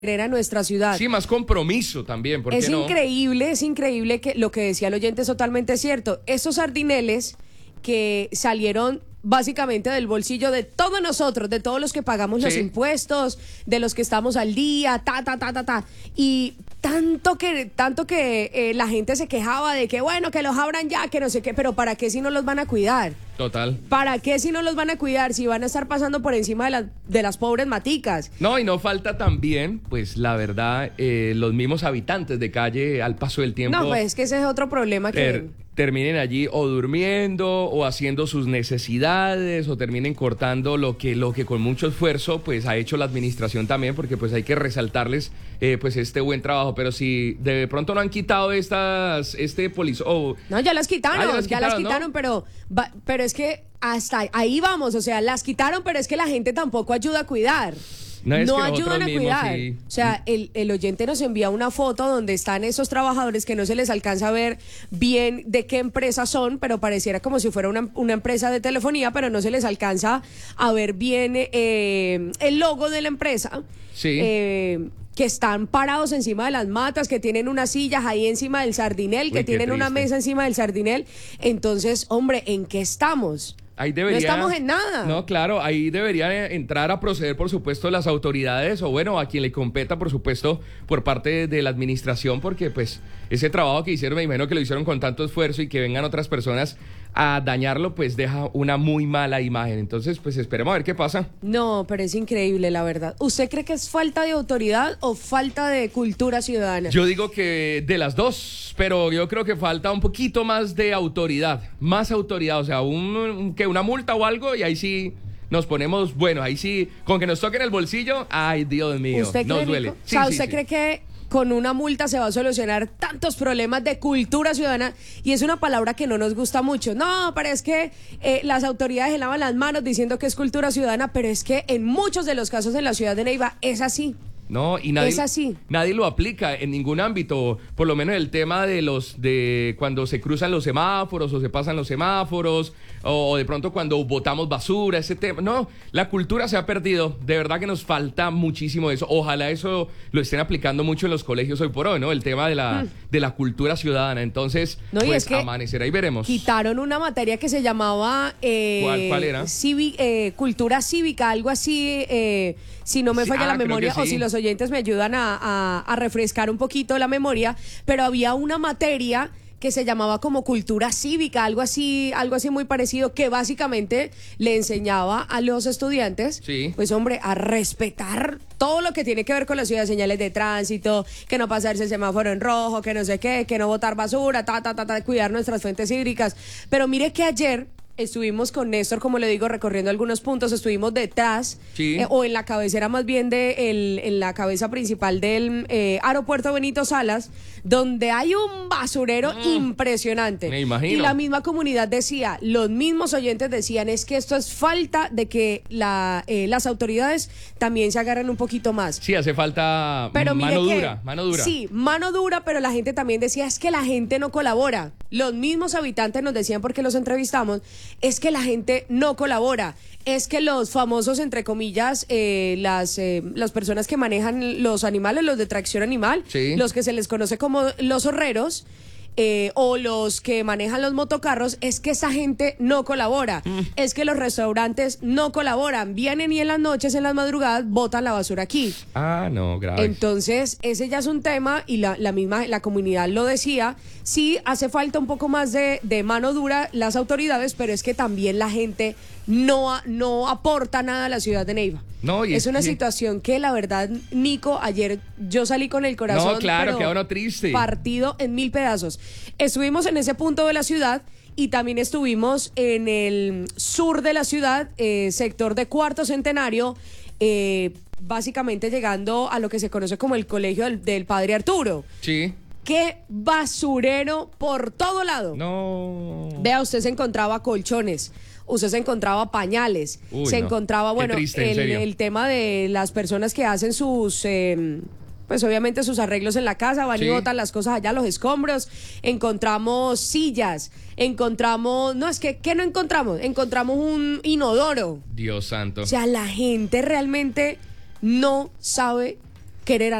a nuestra ciudad. Sí, más compromiso también, ¿por qué no? Es increíble que lo que decía el oyente es totalmente cierto. Esos sardineles que salieron básicamente del bolsillo de todos nosotros, de todos los que pagamos los impuestos, de los que estamos al día, y tanto que la gente se quejaba de que bueno, que los abran ya, que no sé qué, pero ¿para qué si no los van a cuidar? Total. ¿Para qué si no los van a cuidar? Si van a estar pasando por encima de las pobres maticas. No, y no falta también, pues la verdad, los mismos habitantes de calle al paso del tiempo. No, pues es que ese es otro problema que... terminen allí o durmiendo o haciendo sus necesidades o terminen cortando lo que con mucho esfuerzo pues ha hecho la administración también, porque pues hay que resaltarles pues este buen trabajo. Pero si de pronto no han quitado No, ya las quitaron, ¿no? pero es que hasta ahí vamos, o sea, las quitaron, pero es que la gente tampoco ayuda a cuidar. No ayudan a cuidar. Sí. O sea, el oyente nos envía una foto donde están esos trabajadores que no se les alcanza a ver bien de qué empresa son, pero pareciera como si fuera una empresa de telefonía, pero no se les alcanza a ver bien el logo de la empresa. Sí. Que están parados encima de las matas, que tienen unas sillas ahí encima del sardinel, que tienen una mesa encima del sardinel. Entonces, hombre, ¿en qué estamos? Ahí debería, no estamos en nada. No, claro, ahí deberían entrar a proceder, por supuesto, las autoridades o bueno, a quien le competa, por supuesto, por parte de la administración, porque pues ese trabajo que hicieron, me imagino que lo hicieron con tanto esfuerzo y que vengan otras personas a dañarlo, pues deja una muy mala imagen. Entonces, pues esperemos a ver qué pasa. No, pero es increíble, la verdad. ¿Usted cree que es falta de autoridad o falta de cultura ciudadana? Yo digo que de las dos, pero yo creo que falta un poquito más de autoridad, o sea, una multa o algo, y ahí sí nos ponemos, bueno, ahí sí, con que nos toquen el bolsillo, ay, Dios mío, nos duele. Sí, ¿usted cree que con una multa se va a solucionar tantos problemas de cultura ciudadana? Y es una palabra que no nos gusta mucho. No, pero es que las autoridades se lavan las manos diciendo que es cultura ciudadana, pero es que en muchos de los casos en la ciudad de Neiva es así. No, y nadie lo aplica en ningún ámbito, por lo menos el tema de cuando se cruzan los semáforos o se pasan los semáforos, o de pronto cuando botamos basura, ese tema. No, la cultura se ha perdido, de verdad que nos falta muchísimo eso. Ojalá eso lo estén aplicando mucho en los colegios hoy por hoy, ¿no? El tema de la cultura ciudadana. Entonces, no, pues es que amanecerá y veremos. Quitaron una materia que se llamaba ¿Cuál era? Cultura cívica, algo así, si no me falla la memoria, o si los oyentes me ayudan a refrescar un poquito la memoria, pero había una materia que se llamaba como cultura cívica, algo así muy parecido, que básicamente le enseñaba a los estudiantes, pues hombre, a respetar todo lo que tiene que ver con la ciudad, señales de tránsito, que no pasarse el semáforo en rojo, que no sé qué, que no botar basura, cuidar nuestras fuentes hídricas. Pero mire que ayer estuvimos con Néstor, como le digo, recorriendo algunos puntos, estuvimos detrás, o en la cabecera más bien en la cabeza principal del aeropuerto Benito Salas, donde hay un basurero impresionante. Me imagino. Y la misma comunidad decía, los mismos oyentes decían, es que esto es falta de que las autoridades también se agarren un poquito más. Sí, hace falta mano dura. Sí, mano dura, pero la gente también decía, es que la gente no colabora. Los mismos habitantes nos decían, porque los entrevistamos, es que la gente no colabora, es que los famosos, entre comillas, las personas que manejan los animales, los de tracción animal, los que se les conoce como los horreros, o los que manejan los motocarros, es que esa gente no colabora, es que los restaurantes no colaboran, vienen y en las noches, en las madrugadas, botan la basura aquí. No, grave. Entonces, ese ya es un tema, y la comunidad lo decía, sí hace falta un poco más de mano dura las autoridades, pero es que también la gente no aporta nada a la ciudad de Neiva. No, es una situación que, la verdad, Nico, ayer yo salí con el corazón, queda uno triste, partido en 1000 pedazos. Estuvimos en ese punto de la ciudad y también estuvimos en el sur de la ciudad, sector de Cuarto Centenario, básicamente llegando a lo que se conoce como el colegio del Padre Arturo. Sí. ¡Qué basurero por todo lado! No. Vea, usted se encontraba colchones, usted se encontraba pañales, encontraba, bueno, el tema de las personas que hacen sus... pues obviamente sus arreglos en la casa, van y botan las cosas allá, los escombros, encontramos sillas, encontramos, ¿qué no encontramos? Encontramos un inodoro. Dios santo. O sea, la gente realmente no sabe querer